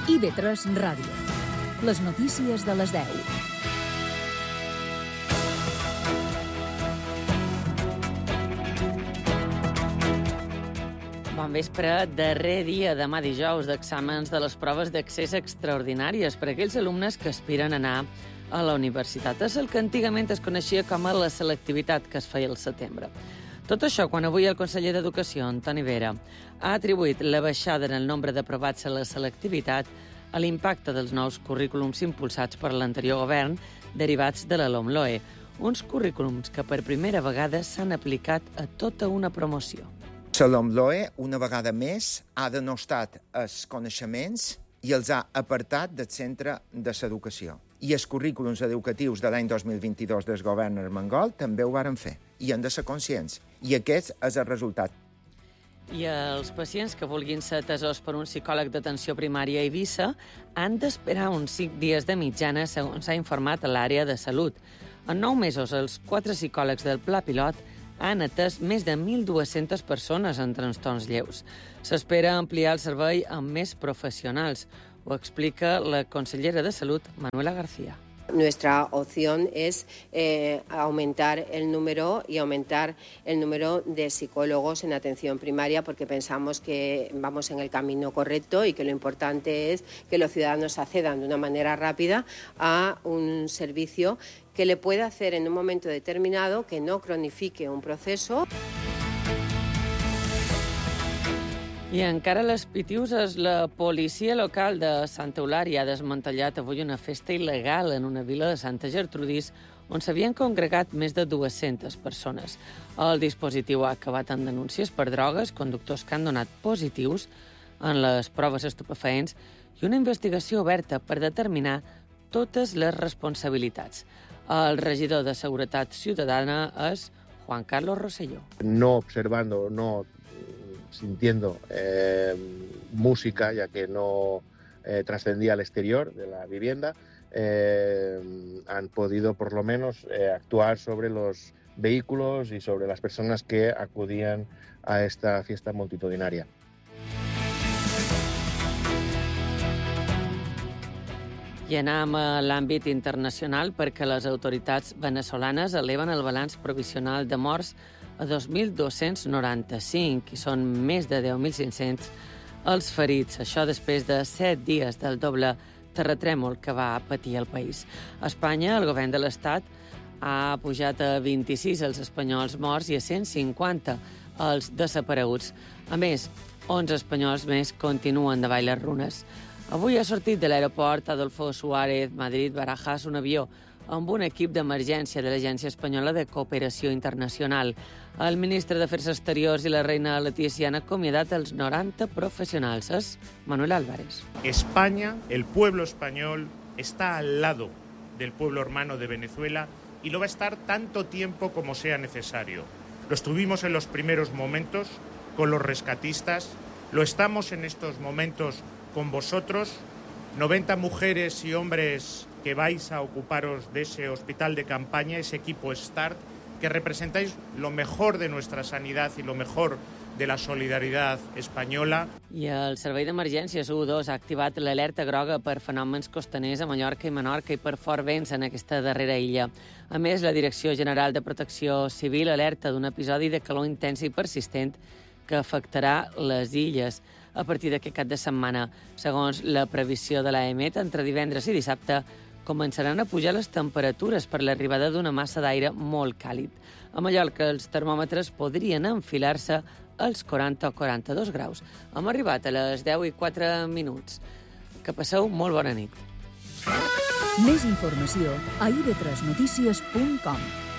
IB3 Ràdio. Les notícies de les 10. Bon vespre, darrer dia, demà dijous, d'exàmens de les proves d'accés extraordinàries per a aquells alumnes que aspiren a anar a la universitat. És el que antigament es coneixia com a la selectivitat, que es feia al setembre. Tot això quan avui el conseller d'Educació, Antoni Vera, ha atribuït la baixada en el nombre d'aprovats a la selectivitat a l'impacte dels nous currículums impulsats per l'anterior govern derivats de la LOMLOE, uns currículums que per primera vegada s'han aplicat a tota una promoció. La LOMLOE, una vegada més, ha denostat els coneixements i els ha apartat del centre de l'educació. I els currículums educatius de l'any 2022 del govern armengol també ho varen fer. I han de ser conscients. I aquest és el resultat. I els pacients que vulguin ser atesos per un psicòleg d'atenció primària a Eivissa han d'esperar uns 5 dies de mitjana, segons s'ha informat a l'àrea de salut. En 9 mesos, els 4 psicòlegs del Pla Pilot han atès més de 1.200 persones en trastorns lleus. S'espera ampliar el servei amb més professionals. Ho explica la consellera de Salut, Manuela García. Nuestra opción es aumentar el número de psicólogos en atención primaria, porque pensamos que vamos en el camino correcto y que lo importante es que los ciudadanos accedan de una manera rápida a un servicio que le pueda hacer en un momento determinado, que no cronifique un proceso. I encara a les Pitiuses, la policia local de Santa Eulària ha desmantellat avui una festa il·legal en una vila de Santa Gertrudis on s'havien congregat més de 200 persones. El dispositiu ha acabat en denúncies per drogues, conductors que han donat positius en les proves estupefaents i una investigació oberta per determinar totes les responsabilitats. El regidor de Seguretat Ciutadana és Juan Carlos Rosselló. No observando, no sintiendo música, ya que no trascendía al exterior de la vivienda, han podido por lo menos actuar sobre los vehículos y sobre las personas que acudían a esta fiesta multitudinaria. I anem a l'àmbit internacional perquè les autoritats veneçolanes eleven el balanç provisional de morts a 2.295, i són més de 10.500 els ferits. Això després de 7 dies del doble terratrèmol que va patir el país. A Espanya, el govern de l'Estat ha pujat a 26 els espanyols morts i a 150 els desapareguts. A més, 11 espanyols més continuen davall les runes. Avui ha sortit de l'aeroport Adolfo Suárez Madrid-Barajas un avió amb un equip d'emergència de l'Agència Espanyola de Cooperació Internacional. El ministre d'Afers Exteriors i la reina Letícia han acomiadat els 90 professionals. És Manuel Álvarez. España, el pueblo español, está al lado del pueblo hermano de Venezuela y lo va a estar tanto tiempo como sea necesario. Lo estuvimos en los primeros momentos con los rescatistas, lo estamos en estos momentos con vosotros, 90 mujeres y hombres que vais a ocuparos de ese hospital de campaña, ese equipo START, que representáis lo mejor de nuestra sanidad y lo mejor de la solidaridad espanyola. I el Servei d'Emergències 112 ha activat l'alerta groga per fenòmens costaners a Mallorca i Menorca i per fort vents en aquesta darrera illa. A més, la Direcció General de Protecció Civil alerta d'un episodi de calor intensa i persistent que afectarà les illes a partir d'aquest cap de setmana. Segons la previsió de l'AEMET, entre divendres i dissabte començaran a pujar les temperatures per l'arribada d'una massa d'aire molt càlid. A Mallorca, els termòmetres podrien enfilar-se als 40 o 42 graus. Hem arribat a les 10:04. Que passeu molt bona nit. Més informació a ib3notícies.com.